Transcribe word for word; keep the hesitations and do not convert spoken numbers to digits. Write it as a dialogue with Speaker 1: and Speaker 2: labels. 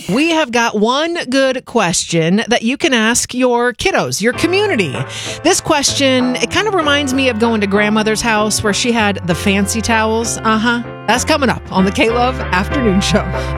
Speaker 1: We have got one good question that you can ask your kiddos, your community. This question, it kind of reminds me of going to grandmother's house where she had the fancy towels. Uh-huh. That's coming up on the K-Love Afternoon Show.